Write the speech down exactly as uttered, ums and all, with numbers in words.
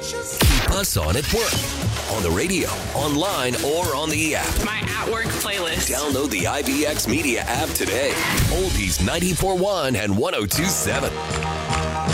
Keep us on at work, on the radio, online, or on the app. My at work playlist. Download the I B X Media app today. Oldies ninety-four point one and one oh two point seven.